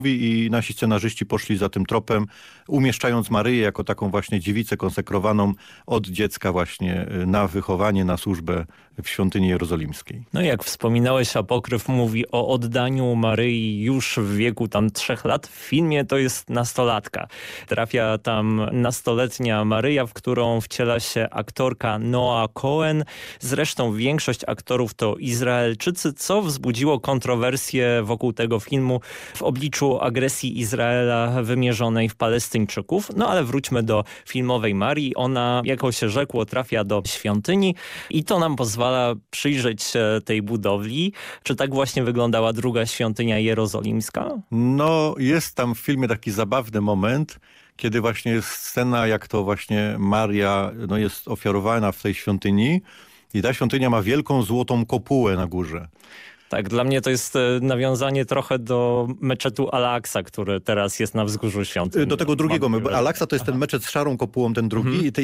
I nasi scenarzyści poszli za tym tropem, umieszczając Maryję jako taką właśnie dziewicę konsekrowaną od dziecka właśnie na wychowanie, na służbę w świątyni jerozolimskiej. No jak wspominałeś, apokryf mówi o oddaniu Maryi już w wieku tam 3 lat. W filmie to jest nastolatka. Trafia tam nastoletnia Maryja, w którą wciela się aktorka Noah Cohen. Zresztą większość aktorów to Izraelczycy, co wzbudziło kontrowersje wokół tego filmu w obliczu agresji Izraela wymierzonej w Palestyńczyków. No ale wróćmy do filmowej Marii. Ona, jako się rzekło, trafia do świątyni i to nam pozwala przyjrzeć się tej budowli. Czy tak właśnie wyglądała druga świątynia jerozolimska? No, jest tam w filmie taki zabawny moment, kiedy właśnie jest scena, jak to właśnie Maria jest ofiarowana w tej świątyni i ta świątynia ma wielką złotą kopułę na górze. Tak, dla mnie to jest nawiązanie trochę do meczetu Al-Aqsa, który teraz jest na wzgórzu świątyni. Do tego drugiego. Al-Aqsa to jest ten meczet z szarą kopułą, ten drugi. I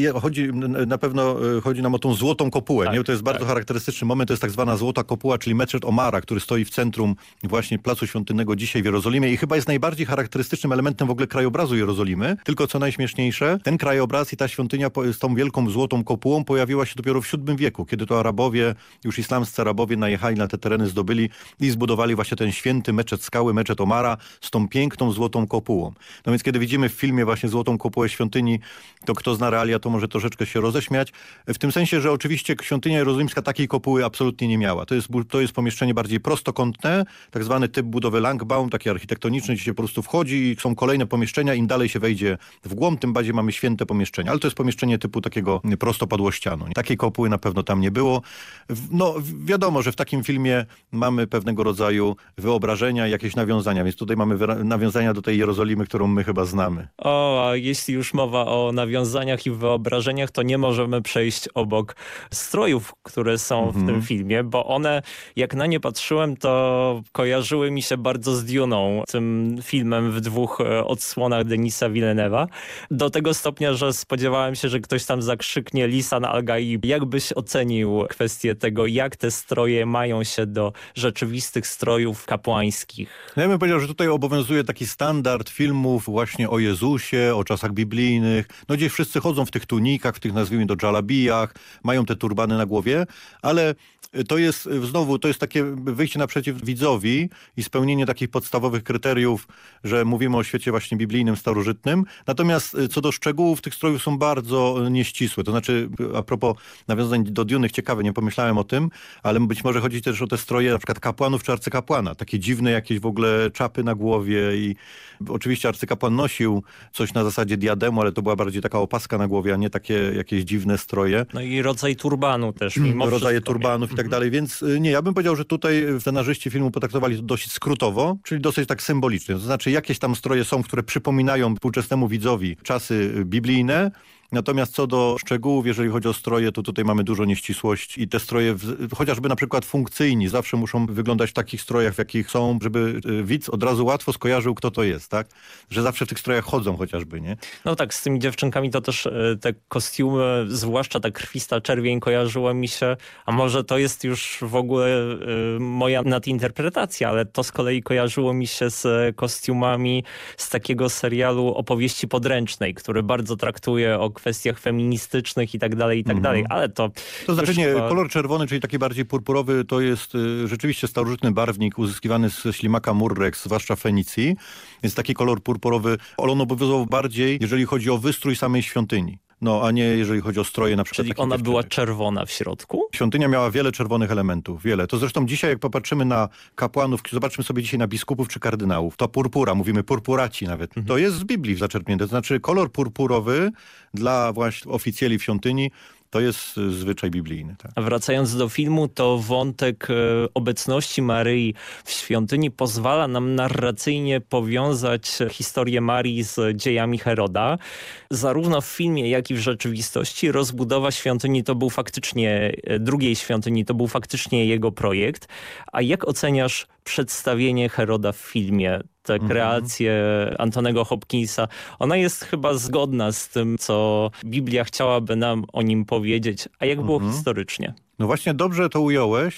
na pewno chodzi nam o tą złotą kopułę. Tak, nie? To jest bardzo charakterystyczny moment. To jest tak zwana złota kopuła, czyli meczet Omara, który stoi w centrum właśnie Placu Świątynnego dzisiaj w Jerozolimie i chyba jest najbardziej charakterystycznym elementem w ogóle krajobrazu Jerozolimy. Tylko co najśmieszniejsze, ten krajobraz i ta świątynia z tą wielką złotą kopułą pojawiła się dopiero w VII wieku, kiedy to Arabowie, już islamscy Arabowie najechali na te tereny, zdobyli i zbudowali właśnie ten święty meczet skały, meczet Omara z tą piękną złotą kopułą. No więc kiedy widzimy w filmie właśnie złotą kopułę świątyni, to kto zna realia, to może troszeczkę się roześmiać. W tym sensie, że oczywiście świątynia jerozolimska takiej kopuły absolutnie nie miała. To jest pomieszczenie bardziej prostokątne, tak zwany typ budowy Langbaum, taki architektoniczny, gdzie się po prostu wchodzi i są kolejne pomieszczenia. Im dalej się wejdzie w głąb, tym bardziej mamy święte pomieszczenia. Ale to jest pomieszczenie typu takiego prostopadłościanu. Takiej kopuły na pewno tam nie było. No wiadomo, że w takim filmie mamy pewnego rodzaju wyobrażenia, jakieś nawiązania, więc tutaj mamy nawiązania do tej Jerozolimy, którą my chyba znamy. A jeśli już mowa o nawiązaniach i wyobrażeniach, to nie możemy przejść obok strojów, które są w tym filmie, bo one, jak na nie patrzyłem, to kojarzyły mi się bardzo z Duną, tym filmem w 2 odsłonach Denisa Villeneuve'a. Do tego stopnia, że spodziewałem się, że ktoś tam zakrzyknie Lisan Al-Gaib. Jak byś ocenił kwestię tego, jak te stroje mają się do rzeczywistych strojów kapłańskich? Ja bym powiedział, że tutaj obowiązuje taki standard filmów właśnie o Jezusie, o czasach biblijnych, gdzie wszyscy chodzą w tych tunikach, w tych nazwijmy to dżalabijach, mają te turbany na głowie, ale to jest takie wyjście naprzeciw widzowi i spełnienie takich podstawowych kryteriów, że mówimy o świecie właśnie biblijnym, starożytnym. Natomiast co do szczegółów, tych strojów są bardzo nieścisłe. To znaczy, a propos nawiązań do Duny, ciekawe, nie pomyślałem o tym, ale być może chodzi też o te stroje na przykład kapłanów czy arcykapłana. Takie dziwne jakieś w ogóle czapy na głowie i oczywiście arcykapłan nosił coś na zasadzie diademu, ale to była bardziej taka opaska na głowie, a nie takie jakieś dziwne stroje. No i rodzaj turbanu też. Mimo rodzaje turbanów i tak dalej, więc nie, ja bym powiedział, że tutaj scenarzyści filmu potraktowali to dosyć skrótowo, czyli dosyć tak symbolicznie. To znaczy jakieś tam stroje są, które przypominają współczesnemu widzowi czasy biblijne, natomiast co do szczegółów, jeżeli chodzi o stroje, to tutaj mamy dużo nieścisłości i te stroje, chociażby na przykład funkcyjni, zawsze muszą wyglądać w takich strojach, w jakich są, żeby widz od razu łatwo skojarzył, kto to jest, tak? Że zawsze w tych strojach chodzą chociażby, nie? No tak, z tymi dziewczynkami to też te kostiumy, zwłaszcza ta krwista czerwień kojarzyła mi się, a może to jest już w ogóle moja nadinterpretacja, ale to z kolei kojarzyło mi się z kostiumami z takiego serialu Opowieści podręcznej, który bardzo traktuje o kwestiach feministycznych i tak dalej, ale to... To znaczy nie, kolor czerwony, czyli taki bardziej purpurowy, to jest rzeczywiście starożytny barwnik uzyskiwany z ślimaka Murrex, zwłaszcza w Fenicji, więc taki kolor purpurowy, on obowiązywał bardziej, jeżeli chodzi o wystrój samej świątyni. No, a nie jeżeli chodzi o stroje na przykład. Czyli ona była czerwona w środku? Świątynia miała wiele czerwonych elementów, wiele. To zresztą dzisiaj, jak popatrzymy na kapłanów, zobaczmy sobie dzisiaj na biskupów czy kardynałów, to purpura, mówimy purpuraci nawet, to jest z Biblii zaczerpnięte. To znaczy kolor purpurowy dla właśnie oficjeli w świątyni to jest zwyczaj biblijny. Tak. A wracając do filmu, to wątek obecności Maryi w świątyni pozwala nam narracyjnie powiązać historię Marii z dziejami Heroda. Zarówno w filmie, jak i w rzeczywistości rozbudowa świątyni to był faktycznie, drugiej świątyni to był faktycznie jego projekt. A jak oceniasz przedstawienie Heroda w filmie? Tę kreację Antonego Hopkinsa, ona jest chyba zgodna z tym, co Biblia chciałaby nam o nim powiedzieć. A jak było historycznie? No właśnie dobrze to ująłeś,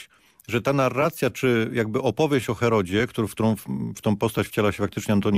że ta narracja, czy jakby opowieść o Herodzie, w którą w tą postać wciela się faktycznie Antoni